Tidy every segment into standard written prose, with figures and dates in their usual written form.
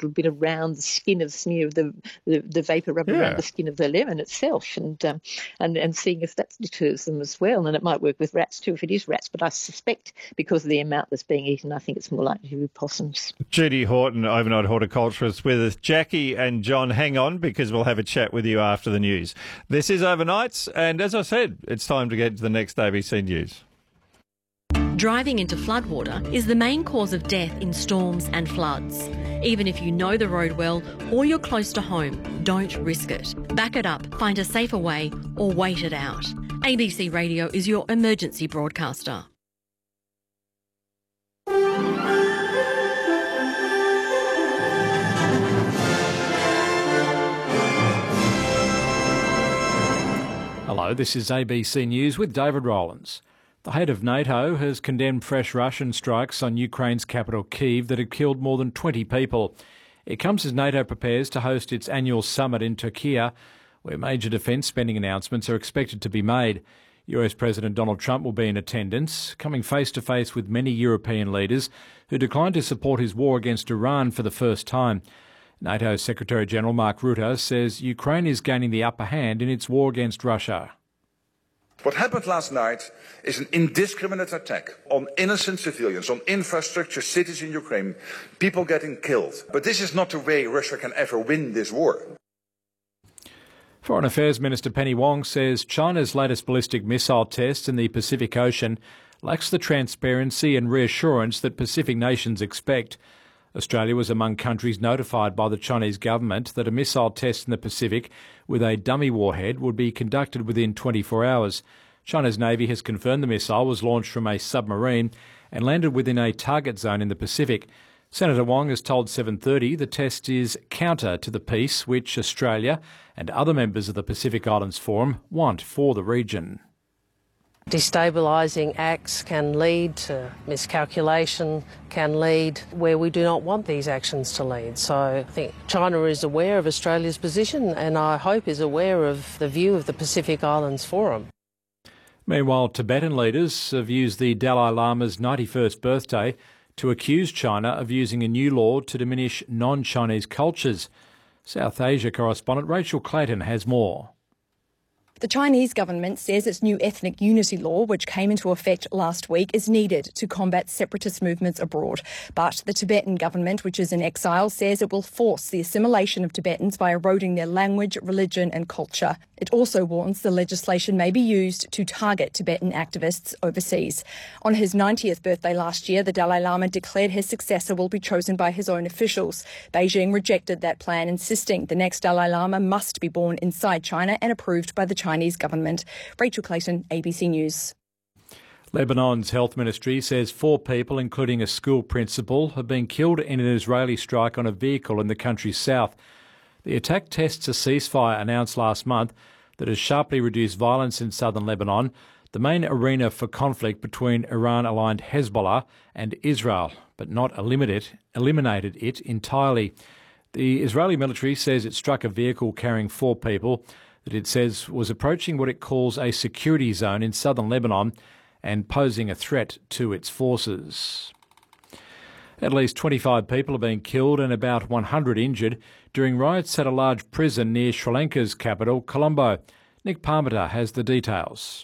little bit around the skin of the vapor rub around the skin of the lemon itself, and seeing if that deters them as well. And it might work with rats too if it is rats, but I suspect because of the amount that's being eaten, I think it's more likely to be possums. Judy Horton, overnight horticulturist, with us. Jackie and John, hang on, because we'll have a chat with you after the news. This is Overnights, and as I said, it's time to get to the next ABC News. Driving into floodwater is the main cause of death in storms and floods. Even if you know the road well or you're close to home, don't risk it. Back it up, find a safer way, or wait it out. ABC Radio is your emergency broadcaster. Hello, this is ABC News with David Rowlands. The head of NATO has condemned fresh Russian strikes on Ukraine's capital Kyiv that have killed more than 20 people. It comes as NATO prepares to host its annual summit in Turkey, where major defence spending announcements are expected to be made. US President Donald Trump will be in attendance, coming face-to-face with many European leaders who declined to support his war against Iran for the first time. NATO Secretary-General Mark Rutte says Ukraine is gaining the upper hand in its war against Russia. What happened last night is an indiscriminate attack on innocent civilians, on infrastructure, cities in Ukraine, people getting killed. But this is not the way Russia can ever win this war. Foreign Affairs Minister Penny Wong says China's latest ballistic missile test in the Pacific Ocean lacks the transparency and reassurance that Pacific nations expect. Australia was among countries notified by the Chinese government that a missile test in the Pacific with a dummy warhead would be conducted within 24 hours. China's Navy has confirmed the missile was launched from a submarine and landed within a target zone in the Pacific. Senator Wong has told 7:30 the test is counter to the peace which Australia and other members of the Pacific Islands Forum want for the region. Destabilising acts can lead to miscalculation, can lead where we do not want these actions to lead. So I think China is aware of Australia's position and I hope is aware of the view of the Pacific Islands Forum. Meanwhile, Tibetan leaders have used the Dalai Lama's 91st birthday to accuse China of using a new law to diminish non-Chinese cultures. South Asia correspondent Rachel Clayton has more. The Chinese government says its new ethnic unity law, which came into effect last week, is needed to combat separatist movements abroad. But the Tibetan government, which is in exile, says it will force the assimilation of Tibetans by eroding their language, religion and culture. It also warns the legislation may be used to target Tibetan activists overseas. On his 90th birthday last year, the Dalai Lama declared his successor will be chosen by his own officials. Beijing rejected that plan, insisting the next Dalai Lama must be born inside China and approved by the Chinese government. Rachel Clayton, ABC News. Lebanon's health ministry says 4 people, including a school principal, have been killed in an Israeli strike on a vehicle in the country's south. The attack tests a ceasefire announced last month that has sharply reduced violence in southern Lebanon, the main arena for conflict between Iran-aligned Hezbollah and Israel, but not eliminated it entirely. The Israeli military says it struck a vehicle carrying 4 people that it says was approaching what it calls a security zone in southern Lebanon and posing a threat to its forces. At least 25 people have been killed and about 100 injured during riots at a large prison near Sri Lanka's capital, Colombo. Nick Parmenter has the details.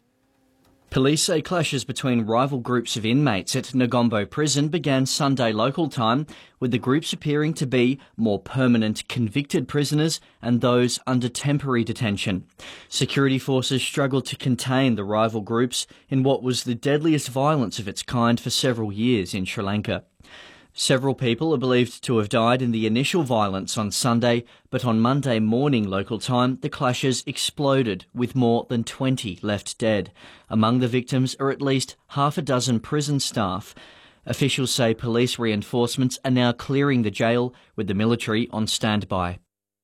Police say clashes between rival groups of inmates at Negombo Prison began Sunday local time, with the groups appearing to be more permanent convicted prisoners and those under temporary detention. Security forces struggled to contain the rival groups in what was the deadliest violence of its kind for several years in Sri Lanka. Several people are believed to have died in the initial violence on Sunday, but on Monday morning local time, the clashes exploded with more than 20 left dead. Among the victims are at least half a dozen prison staff. Officials say police reinforcements are now clearing the jail, with the military on standby.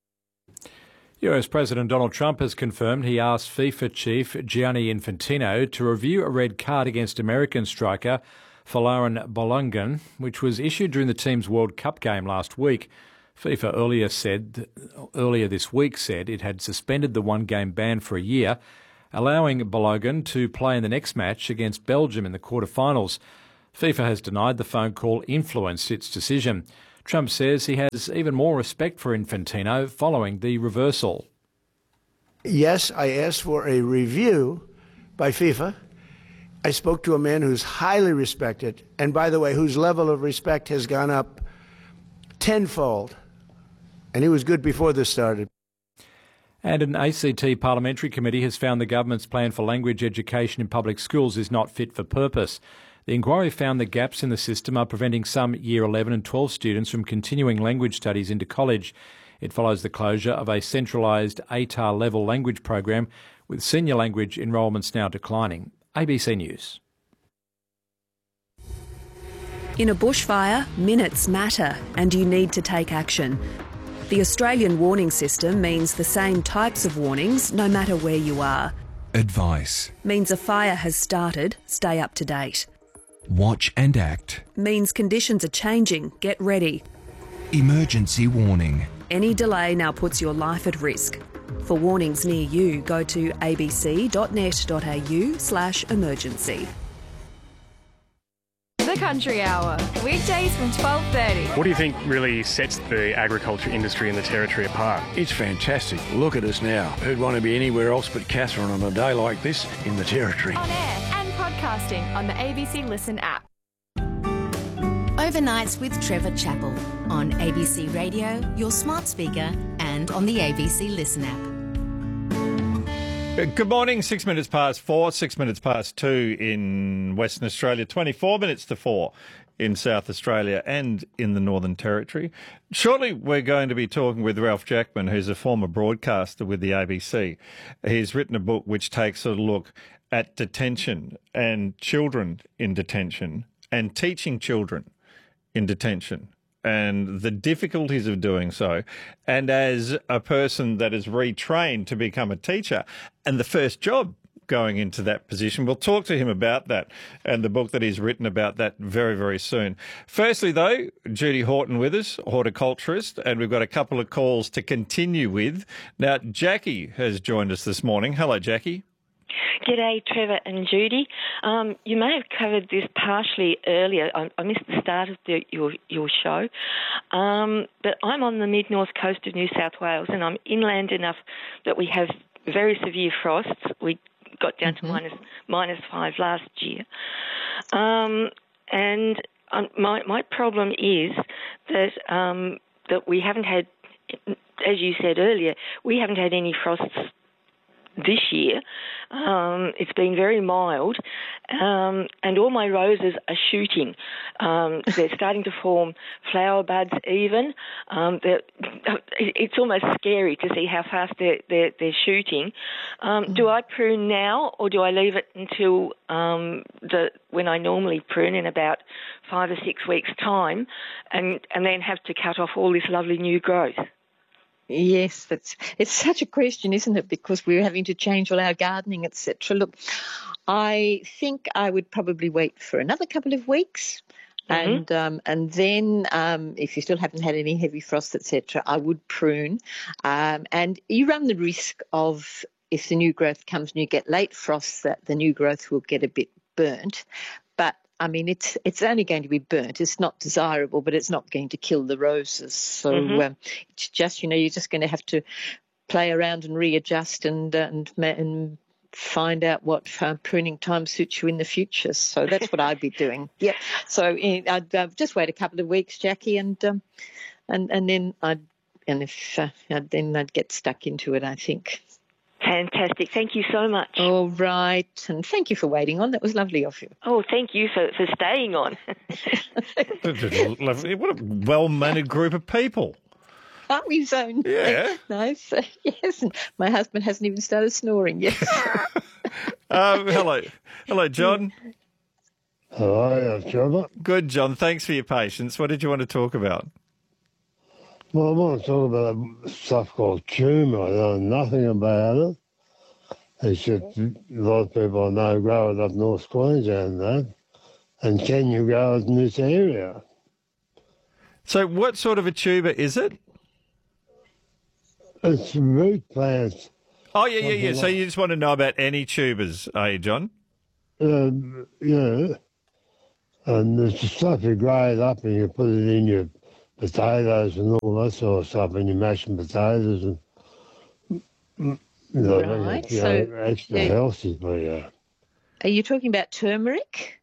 US President Donald Trump has confirmed he asked FIFA chief Gianni Infantino to review a red card against American striker Folarin Balogun, which was issued during the team's World Cup game last week. FIFA earlier this week said it had suspended the one-game ban for a year, allowing Balogun to play in the next match against Belgium in the quarter-finals. FIFA has denied the phone call influenced its decision. Trump says he has even more respect for Infantino following the reversal. Yes, I asked for a review by FIFA. I spoke to a man who's highly respected, and by the way, whose level of respect has gone up tenfold. And he was good before this started. And an ACT parliamentary committee has found the government's plan for language education in public schools is not fit for purpose. The inquiry found that gaps in the system are preventing some Year 11 and 12 students from continuing language studies into college. It follows the closure of a centralised ATAR-level language program, with senior language enrolments now declining. ABC News. In a bushfire, minutes matter and you need to take action. The Australian warning system means the same types of warnings no matter where you are. Advice. Means a fire has started, stay up to date. Watch and act. Means conditions are changing, get ready. Emergency warning. Any delay now puts your life at risk. For warnings near you, go to abc.net.au/emergency. The Country Hour, weekdays from 12:30. What do you think really sets the agriculture industry in the Territory apart? It's fantastic. Look at us now. Who'd want to be anywhere else but Catherine on a day like this in the Territory? On air and podcasting on the ABC Listen app. Overnights with Trevor Chappell on ABC Radio, your smart speaker, and on the ABC Listen app. Good morning, 6 minutes past 4, 6 minutes past 2 in Western Australia, 24 minutes to 4 in South Australia and in the Northern Territory. Shortly, we're going to be talking with Ralph Jackman, who's a former broadcaster with the ABC. He's written a book which takes a look at detention and children in detention and teaching children in detention and the difficulties of doing so. And as a person that is retrained to become a teacher and the first job going into that position, we'll talk to him about that and the book that he's written about that very, very soon. Firstly, though, Judy Horton with us, horticulturist, and we've got a couple of calls to continue with. Now, Jackie has joined us this morning. Hello, Jackie. G'day, Trevor and Judy. You may have covered this partially earlier. I missed the start of your show. But I'm on the mid-north coast of New South Wales, and I'm inland enough that we have very severe frosts. We got down to minus 5 last year. And my problem is that we haven't had, as you said earlier, we haven't had any frosts this year. It's been very mild, and all my roses are shooting. They're starting to form flower buds even. It's almost scary to see how fast they're shooting. Do I prune now, or do I leave it until when I normally prune in about 5 or 6 weeks' time, and then have to cut off all this lovely new growth? Yes, it's such a question, isn't it? Because we're having to change all our gardening, etc. Look, I think I would probably wait for another couple of weeks, and then if you still haven't had any heavy frost, etc., I would prune. And you run the risk of, if the new growth comes and you get late frosts, that the new growth will get a bit burnt. But I mean, it's only going to be burnt. It's not desirable, but it's not going to kill the roses. So it's just, you're just going to have to play around and readjust and find out what pruning time suits you in the future. So that's what I'd be doing. Yep. So I'd just wait a couple of weeks, Jackie, and then I'd get stuck into it, I think. Fantastic. Thank you so much. All right. And thank you for waiting on. That was lovely of you. Oh, thank you for staying on. Lovely. What a well-mannered group of people. Aren't we, Zone? Yeah. Nice. Yes. And my husband hasn't even started snoring yet. Hello, John. Hello, Trevor. Good, John. Thanks for your patience. What did you want to talk about? Well, I want to talk about stuff called tumour. I know nothing about it. It's just a lot of people I know grow it up North Queensland, though. And can you grow it in this area? So what sort of a tuber is it? It's root plants. Oh, yeah. So you just want to know about any tubers, are you, John? Yeah. And it's the stuff you grow it up and you put it in your potatoes and all that sort of stuff, and you're mashing potatoes and Right. So, extra healthy for you. Are you talking about turmeric?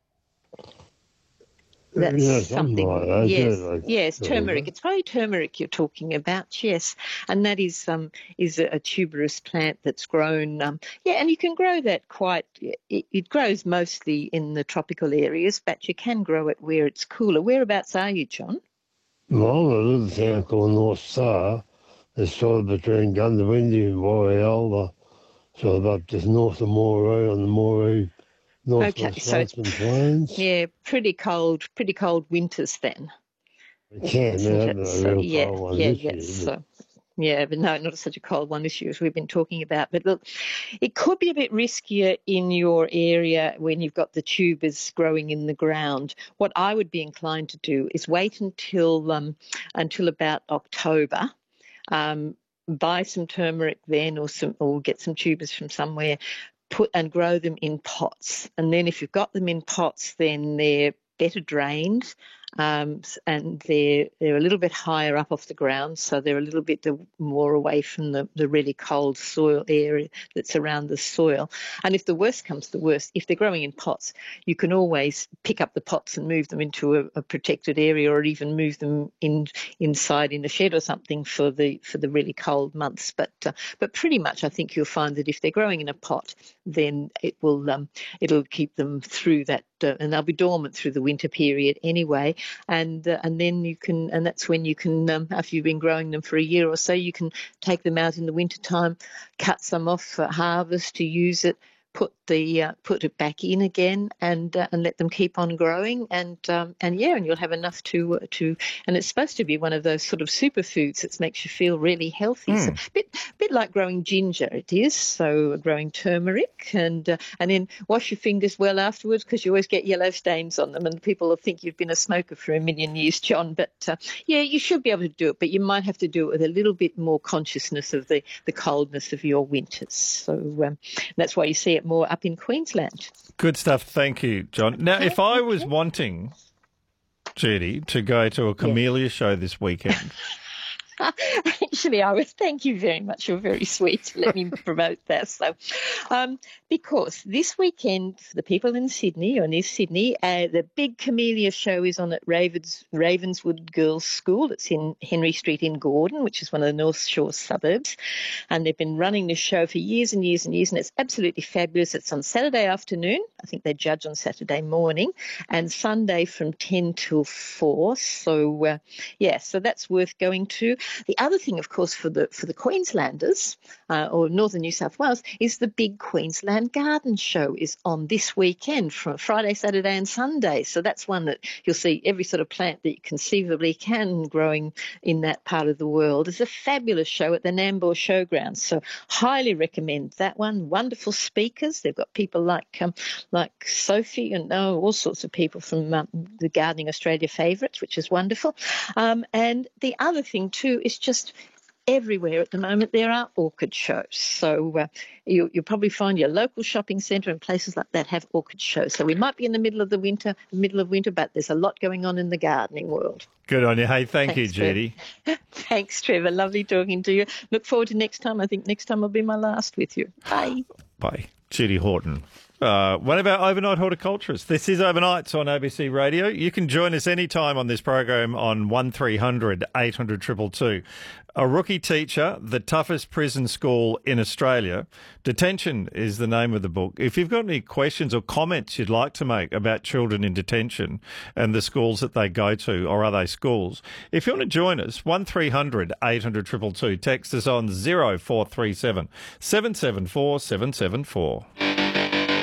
That's Yeah, something. like that. Yes, turmeric. It's probably turmeric you're talking about. Yes, and that is a tuberous plant that's grown. And you can grow that quite. It grows mostly in the tropical areas, but you can grow it where it's cooler. Whereabouts are you, John? Well, I'm in a little town called North Star. It's sort of between Gundawindi and Warriol, sort of up just north of Moree on the Moree. Okay, so plains. Yeah, pretty cold winters then. It can, but no, not such a cold one issue as we've been talking about. But look, it could be a bit riskier in your area when you've got the tubers growing in the ground. What I would be inclined to do is wait until about October. Buy some turmeric then, or get some tubers from somewhere. And grow them in pots. And then if you've got them in pots, then they're better drained, and they're a little bit higher up off the ground, so they're a little bit more away from the really cold soil area that's around the soil. And if the worst comes to the worst, if they're growing in pots, you can always pick up the pots and move them into a protected area, or even move them inside in a shed or something for the really cold months. But pretty much, I think you'll find that if they're growing in a pot, then it'll keep them through that, and they'll be dormant through the winter period anyway. And then you can, and that's when you can, after you've been growing them for a year or so, you can take them out in the winter time, cut some off for harvest to use it, put it back in again, and let them keep on growing, and you'll have enough to and it's supposed to be one of those sort of superfoods that makes you feel really healthy. So a bit like growing ginger, it is. So growing turmeric, and then wash your fingers well afterwards, because you always get yellow stains on them, and people will think you've been a smoker for a million years, John. But you should be able to do it, but you might have to do it with a little bit more consciousness of the coldness of your winters. So that's why you see it more up in Queensland. Good stuff. Thank you, John. Now, if I was wanting, Judy, to go to a camellia show this weekend... Actually, thank you very much. You're very sweet to let me promote that. So, because this weekend, for the people in Sydney or near Sydney, the big camellia show is on at Ravenswood Girls' School. It's in Henry Street in Gordon, which is one of the North Shore suburbs. And they've been running this show for years and years and years, and it's absolutely fabulous. It's on Saturday afternoon. I think they judge on Saturday morning, and Sunday from 10 till 4. So, so that's worth going to. The other thing, of course, for the Queenslanders or Northern New South Wales is the big Queensland Garden Show is on this weekend from Friday, Saturday and Sunday. So that's one that you'll see every sort of plant that you conceivably can growing in that part of the world. It's a fabulous show at the Nambour Showgrounds. So highly recommend that one. Wonderful speakers. They've got people like Sophie and all sorts of people from the Gardening Australia favourites, which is wonderful. And the other thing too is just everywhere at the moment there are orchid shows. So you'll probably find your local shopping centre and places like that have orchid shows. So we might be in the middle of winter, but there's a lot going on in the gardening world. Good on you. Hey, thanks you, Judy. Thanks, Trevor. Lovely talking to you. Look forward to next time. I think next time will be my last with you. Bye. Bye. Judy Horton. One of our overnight horticulturists. This is Overnights on ABC Radio. You can join us anytime on this program on 1300 800 222. A rookie teacher, the toughest prison school in Australia. Detention is the name of the book. If you've got any questions or comments you'd like to make about children in detention and the schools that they go to, or are they schools, if you want to join us, 1300 800 222. Text us on 0437 774 774.